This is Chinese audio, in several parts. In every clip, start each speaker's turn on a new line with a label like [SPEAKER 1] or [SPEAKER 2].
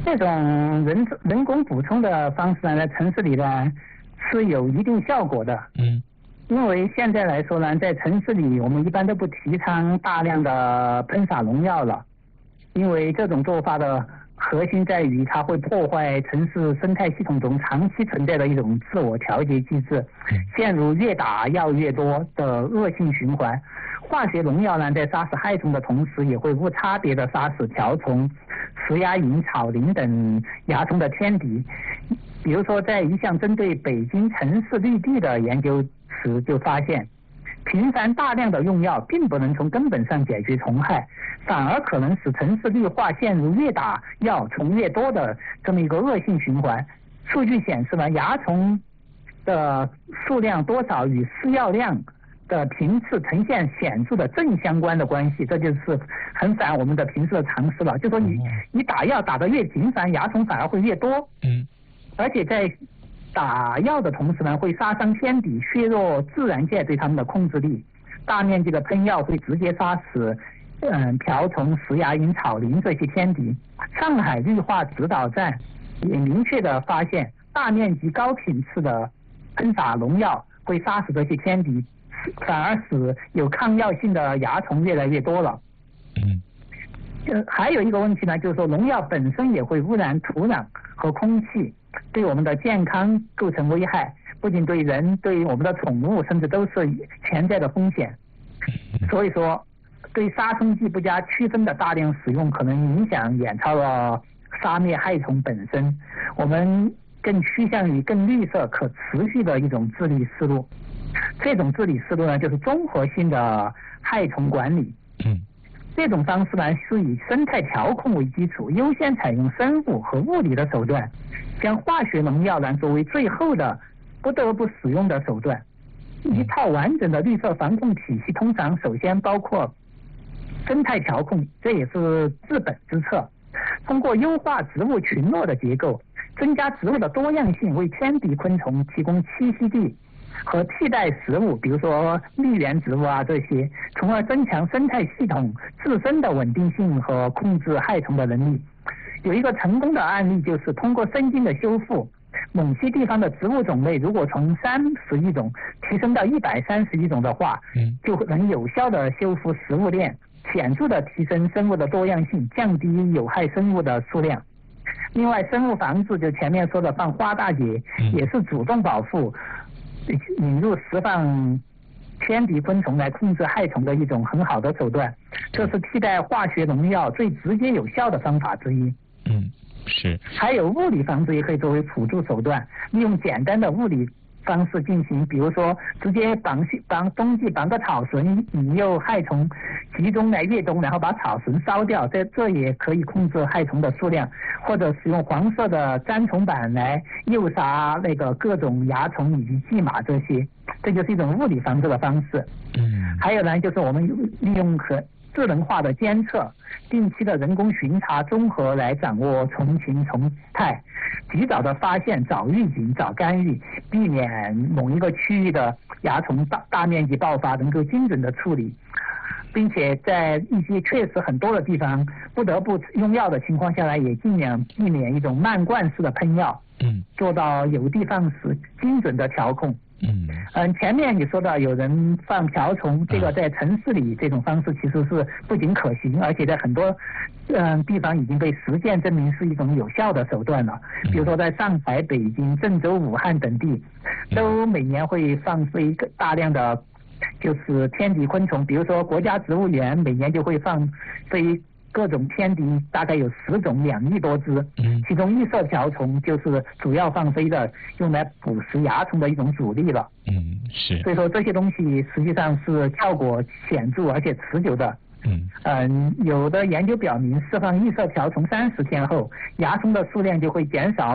[SPEAKER 1] 这种人工补充的方式呢，在城市里呢是有一定效果的。因为现在来说呢，在城市里我们一般都不提倡大量的喷洒农药了，因为这种做法的核心在于它会破坏城市生态系统中长期存在的一种自我调节机制，陷入越打药越多的恶性循环。化学农药呢，在杀死害虫的同时，也会无差别的杀死条虫、石鸦蝇、草蛉等蚜虫的天敌。比如说，在一项针对北京城市绿地的研究时就发现，频繁大量的用药并不能从根本上解决虫害，反而可能使城市绿化陷入越打药虫越多的这么一个恶性循环。数据显示呢，蚜虫的数量多少与施药量的频次呈现显著的正相关的关系，这就是很反我们的平时的常识了。就说你打药打得越频繁，蚜虫反而会越多。而且在打药的同时呢，会杀伤天敌，削弱自然界对它们的控制力。大面积的喷药会直接杀死瓢虫、石鸦蝇、草蛉这些天敌。上海绿化指导站也明确地发现，大面积高频次的喷洒农药会杀死这些天敌，反而使有抗药性的蚜虫越来越多了。还有一个问题呢，就是说农药本身也会污染土壤和空气，对我们的健康构成危害，不仅对人，对我们的宠物，甚至都是潜在的风险。所以说，对杀虫剂不加区分的大量使用，可能影响远超了杀灭害虫本身。我们更趋向于更绿色、可持续的一种治理思路。这种治理思路呢，就是综合性的害虫管理。这种方式呢，是以生态调控为基础，优先采用生物和物理的手段，将化学农药呢作为最后的不得不使用的手段。一套完整的绿色防控体系，通常首先包括生态调控，这也是治本之策。通过优化植物群落的结构，增加植物的多样性，为天敌昆虫提供栖息地和替代食物，比如说蜜源植物啊这些，从而增强生态系统自身的稳定性和控制害虫的能力。有一个成功的案例，就是通过生境的修复，某些地方的植物种类如果从31种提升到131种的话，就能有效的修复食物链，显著的提升生物的多样性，降低有害生物的数量。另外，生物防治就前面说的放花大节，也是主动保护、引入释放天敌昆虫来控制害虫的一种很好的手段，这是替代化学农药最直接有效的方法之一。
[SPEAKER 2] 是。还
[SPEAKER 1] 有物理防治也可以作为辅助手段，利用简单的物理方式进行，比如说直接冬季绑个草绳，引诱害虫集中来越冬，然后把草绳烧掉，这也可以控制害虫的数量。或者使用黄色的粘虫板来诱杀那个各种蚜虫以及蓟马这些，这就是一种物理防治的方式。还有呢，就是我们利用智能化的监测、定期的人工巡查综合来掌握虫情虫态，及早的发现、早预警、早干预，避免某一个区域的蚜虫大面积爆发，能够精准的处理，并且在一些确实很多的地方不得不用药的情况下来，也尽量避免一种漫灌式的喷药，做到有的放矢，精准的调控。前面你说到有人放瓢虫，这个在城市里这种方式其实是不仅可行，而且在很多地方已经被实践证明是一种有效的手段了。比如说在上海、北京、郑州、武汉等地，都每年会放飞大量的就是天敌昆虫，比如说国家植物园每年就会放飞各种天敌，大概有10种，2亿多只，其中异色瓢虫就是主要放飞的，用来捕食蚜虫的一种主力了。
[SPEAKER 2] 是。
[SPEAKER 1] 所以说这些东西实际上是效果显著而且持久的。有的研究表明，释放异色瓢虫30天后，蚜虫的数量就会减少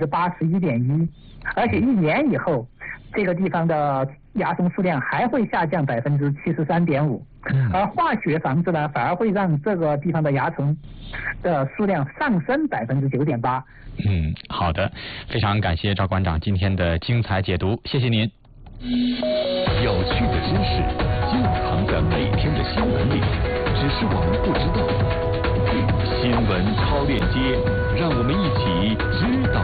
[SPEAKER 1] 81.1%，而且1年以后，这个地方的蚜虫数量还会下降73.5%。而化学防治呢，反而会让这个地方的蚜虫的数量上升9.8%。
[SPEAKER 2] 好的，非常感谢赵馆长今天的精彩解读，谢谢您。
[SPEAKER 3] 有趣的知识就藏在每天的新闻里，只是我们不知道。新闻超链接，让我们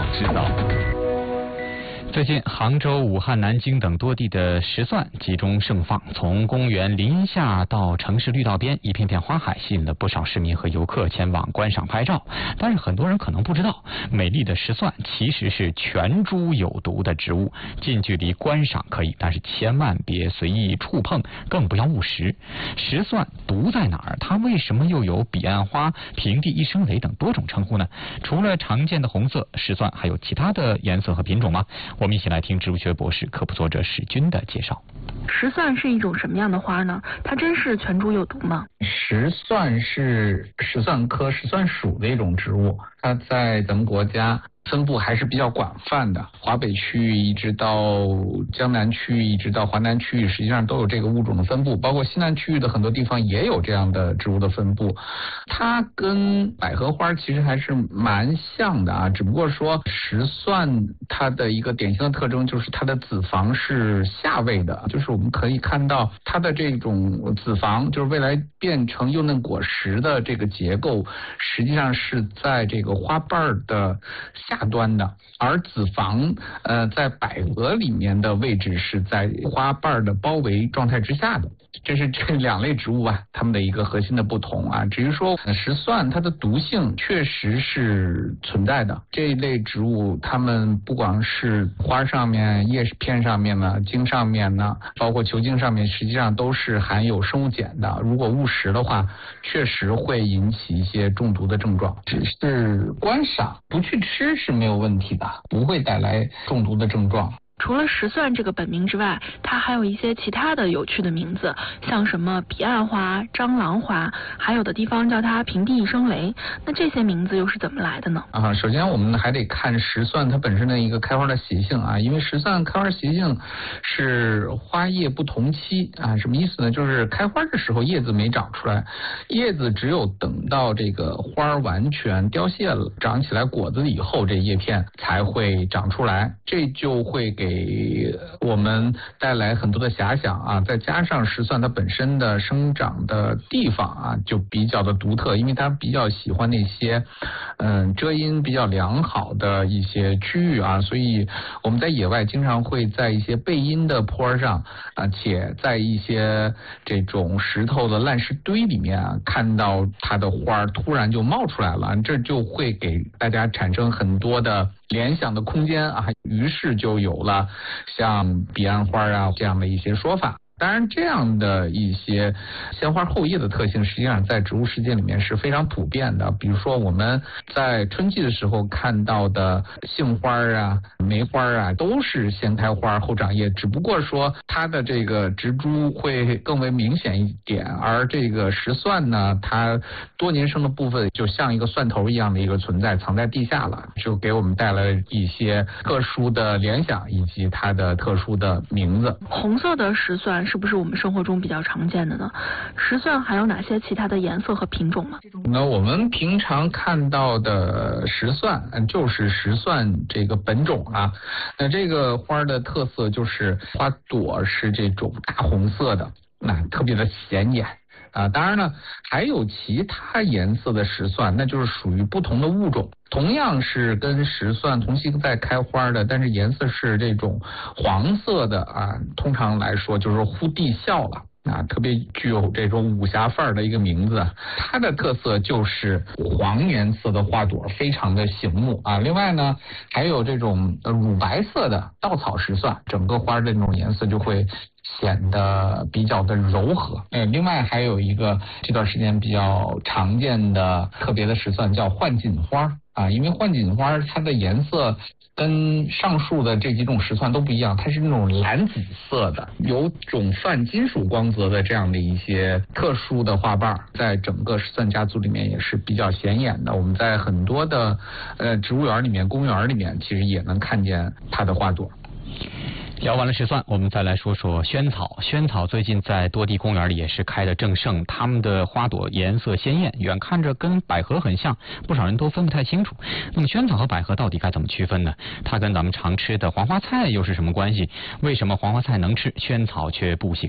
[SPEAKER 3] 知道。
[SPEAKER 2] 最近，杭州、武汉、南京等多地的石蒜集中盛放，从公园林下到城市绿道边，一片片花海吸引了不少市民和游客前往观赏拍照。但是很多人可能不知道，美丽的石蒜其实是全株有毒的植物，近距离观赏可以，但是千万别随意触碰，更不要误食。石蒜毒在哪儿？它为什么又有彼岸花、平地一声雷等多种称呼呢？除了常见的红色，石蒜还有其他的颜色和品种吗？我们一起来听植物学博士、科普作者史军的介绍。
[SPEAKER 4] 石蒜是一种什么样的花呢？它真是全株有毒吗？
[SPEAKER 5] 石蒜是石蒜科石蒜属的一种植物，它在咱们国家分布还是比较广泛的，华北区域一直到江南区域，一直到华南区域，实际上都有这个物种的分布，包括西南区域的很多地方也有这样的植物的分布。它跟百合花其实还是蛮像的啊，只不过说石蒜它的一个典型的特征就是它的子房是下位的，就是我们可以看到它的这种子房，就是未来变成幼嫩果实的这个结构，实际上是在这个花瓣的下端的，而子房在百合里面的位置是在花瓣的包围状态之下的。这是这两类植物啊，它们的一个核心的不同啊。至于说石蒜，它的毒性确实是存在的。这一类植物，它们不光是花上面、叶片上面呢、茎上面呢，包括球茎上面，实际上都是含有生物碱的。如果误食的话，确实会引起一些中毒的症状。只是观赏，不去吃是没有问题的，不会带来中毒的症状。
[SPEAKER 4] 除了石蒜这个本名之外，它还有一些其他的有趣的名字，像什么彼岸花、蟑螂花，还有的地方叫它平地一声雷。那这些名字又是怎么来的呢？
[SPEAKER 5] 首先我们还得看石蒜它本身的一个开花的习性啊，因为石蒜开花习性是花叶不同期啊，什么意思呢？就是开花的时候叶子没长出来，叶子只有等到这个花完全凋谢了，长起来果子以后，这叶片才会长出来，这就会给我们带来很多的遐想啊，再加上石蒜它本身的生长的地方啊，就比较的独特，因为它比较喜欢那些遮阴比较良好的一些区域啊，所以我们在野外经常会在一些背阴的坡上啊，且在一些这种石头的烂石堆里面啊，看到它的花突然就冒出来了，这就会给大家产生很多的联想的空间啊，于是就有了像彼岸花啊这样的一些说法。当然，这样的一些先花后叶的特性，实际上在植物世界里面是非常普遍的。比如说我们在春季的时候看到的杏花啊、梅花啊，都是先开花后长叶，只不过说它的这个植株会更为明显一点，而这个石蒜呢，它多年生的部分就像一个蒜头一样的一个存在，藏在地下了，就给我们带来一些特殊的联想以及它的特殊的名字。
[SPEAKER 4] 红色的石蒜是不是我们生活中比较常见的呢？石蒜还有哪些其他的颜色和品种吗？
[SPEAKER 5] 那我们平常看到的石蒜就是石蒜这个本种啊。那这个花的特色就是花朵是这种大红色的，那特别的显眼啊。当然呢，还有其他颜色的石蒜，那就是属于不同的物种。同样是跟石蒜同期在开花的，但是颜色是这种黄色的啊，通常来说就是呼地笑了啊，特别具有这种武侠范儿的一个名字。它的特色就是黄颜色的花朵，非常的醒目啊。另外呢，还有这种乳白色的稻草石蒜，整个花的那种颜色就会显得比较的柔和。另外还有一个这段时间比较常见的特别的石蒜叫幻锦花啊，因为幻锦花它的颜色跟上述的这几种石蒜都不一样，它是那种蓝紫色的，有种泛金属光泽的这样的一些特殊的花瓣，在整个石蒜家族里面也是比较显眼的。我们在很多的植物园里面、公园里面，其实也能看见它的花朵。
[SPEAKER 2] 聊完了石蒜，我们再来说说萱草。萱草最近在多地公园里也是开得正盛，它们的花朵颜色鲜艳，远看着跟百合很像，不少人都分不太清楚。那么萱草和百合到底该怎么区分呢？它跟咱们常吃的黄花菜又是什么关系？为什么黄花菜能吃，萱草却不行呢？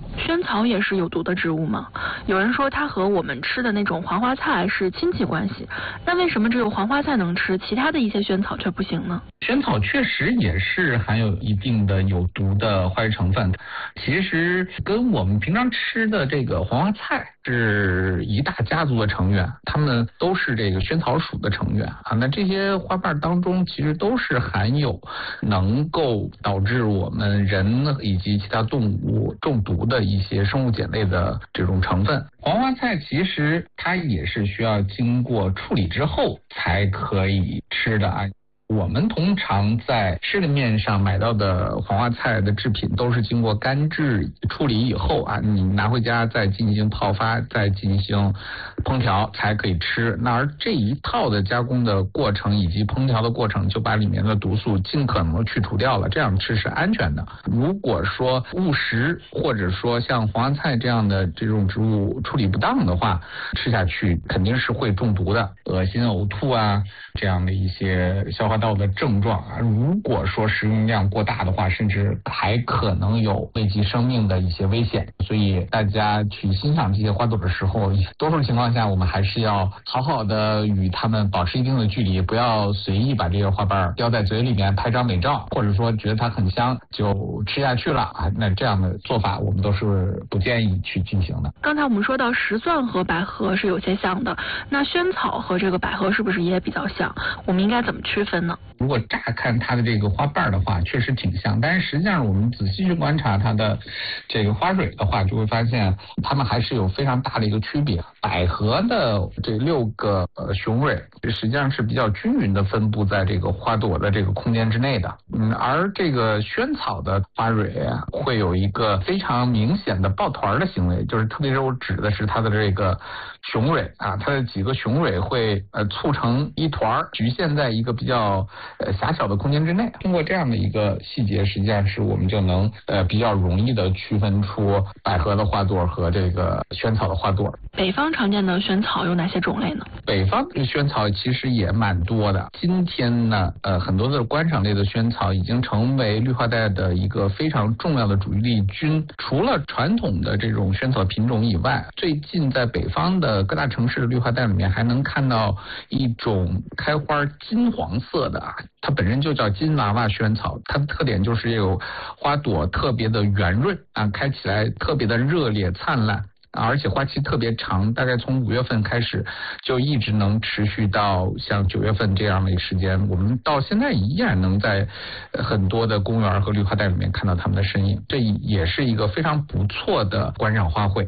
[SPEAKER 4] 萱草也是有毒的植物吗？有人说它和我们吃的那种黄花菜是亲戚关系，那为什么只有黄花菜能吃，其他的一些萱草却不行呢？
[SPEAKER 5] 萱草确实也是含有一定的有毒的化学成分，其实跟我们平常吃的这个黄花菜是一大家族的成员，它们都是这个萱草属的成员啊。那这些花瓣当中其实都是含有能够导致我们人以及其他动物中毒的一些生物碱类的这种成分。黄花菜其实它也是需要经过处理之后才可以吃的啊。我们通常在市面上买到的黄花菜的制品都是经过干制处理以后啊，你拿回家再进行泡发，再进行烹调才可以吃。那而这一套的加工的过程以及烹调的过程，就把里面的毒素尽可能去除掉了，这样吃是安全的。如果说误食或者说像黄花菜这样的这种植物处理不当的话，吃下去肯定是会中毒的，恶心、呕吐啊这样的一些消化道的症状啊，如果说食用量过大的话，甚至还可能有危及生命的一些危险。所以大家去欣赏这些花朵的时候，多数情况下我们还是要好好的与它们保持一定的距离，不要随意把这个花瓣叼在嘴里面拍张美照，或者说觉得它很香就吃下去了啊。那这样的做法我们都是不建议去进行的。
[SPEAKER 4] 刚才我们说到石蒜和百合是有些像的，那萱草和这个百合是不是也比较像？我们应该怎么区分呢？
[SPEAKER 5] 如果乍看它的这个花瓣的话，确实挺像，但是实际上我们仔细去观察它的这个花蕊的话，就会发现它们还是有非常大的一个区别。百合的这6个雄蕊实际上是比较均匀的分布在这个花朵的这个空间之内的，而这个萱草的花蕊会有一个非常明显的抱团的行为，就是特别是我指的是它的这个雄蕊啊，它的几个雄蕊会促成一团，局限在一个比较狭小的空间之内。通过这样的一个细节，实际上是我们就能比较容易的区分出百合的花朵和这个萱草的花朵。
[SPEAKER 4] 北方常见的萱草有哪些种类呢？
[SPEAKER 5] 北方的萱草其实也蛮多的。今天呢，很多的观赏类的萱草已经成为绿化带的一个非常重要的主力军。除了传统的这种萱草品种以外，最近在北方的各大城市的绿化带里面还能看到一种开花金黄色的啊，它本身就叫金娃娃萱草，它的特点就是有花朵特别的圆润啊，开起来特别的热烈灿烂。而且花期特别长，大概从5月份开始就一直能持续到像9月份这样的时间，我们到现在依然能在很多的公园和绿化带里面看到它们的身影，这也是一个非常不错的观赏花卉。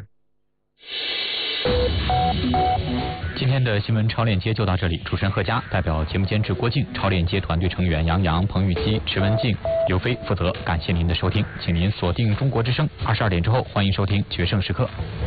[SPEAKER 2] 今天的新闻超链接就到这里，主持人贺佳代表节目监制郭靖、超链接团队成员杨洋、彭玉基、池文静、刘飞负责。感谢您的收听，请您锁定中国之声，22点之后欢迎收听决胜时刻。